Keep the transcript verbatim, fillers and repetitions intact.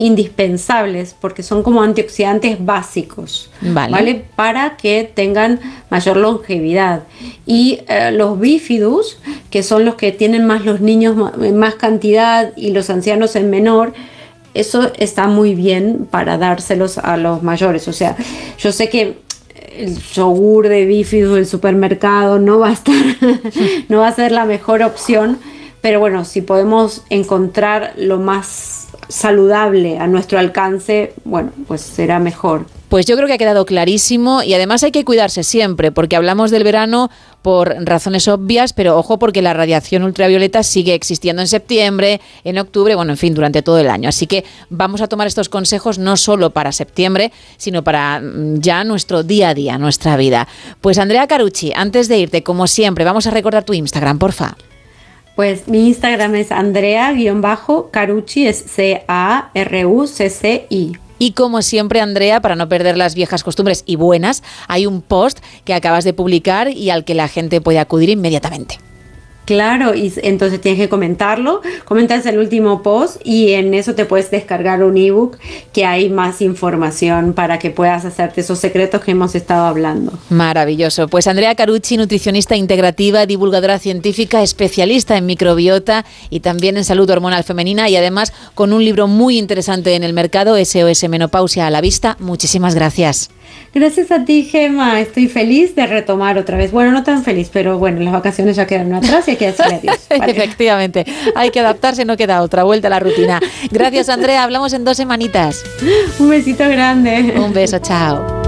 indispensables porque son como antioxidantes básicos, Vale. ¿vale? Para que tengan mayor longevidad. Y eh, los bífidus, que son los que tienen más los niños en más cantidad y los ancianos en menor, eso está muy bien para dárselos a los mayores. O sea, yo sé que el yogur de bífidus del supermercado no va a estar, no va a ser la mejor opción, pero bueno, si podemos encontrar lo más saludable a nuestro alcance, bueno, pues será mejor. Pues yo creo que ha quedado clarísimo y además hay que cuidarse siempre porque hablamos del verano por razones obvias, pero ojo porque la radiación ultravioleta sigue existiendo en septiembre, en octubre, bueno, en fin, durante todo el año. Así que vamos a tomar estos consejos no solo para septiembre, sino para ya nuestro día a día, nuestra vida. Pues Andrea Carucci, antes de irte, como siempre, vamos a recordar tu Instagram, porfa. Pues mi Instagram es Andrea-Carucci, es C A R U C C I. Y como siempre, Andrea, para no perder las viejas costumbres y buenas, hay un post que acabas de publicar y al que la gente puede acudir inmediatamente. Claro, y entonces tienes que comentarlo, comentas el último post y en eso te puedes descargar un ebook que hay más información para que puedas hacerte esos secretos que hemos estado hablando. Maravilloso. Pues Andrea Carucci, nutricionista integrativa, divulgadora científica, especialista en microbiota y también en salud hormonal femenina y además con un libro muy interesante en el mercado, S O S Menopausia a la vista. Muchísimas gracias. Gracias a ti, Gemma. Estoy feliz de retomar otra vez. Bueno, no tan feliz, pero bueno, las vacaciones ya quedaron atrás y hay que decirle adiós. Vale. Efectivamente, hay que adaptarse, no queda otra, vuelta a la rutina. Gracias, Andrea. Hablamos en dos semanitas. Un besito grande. Un beso, chao.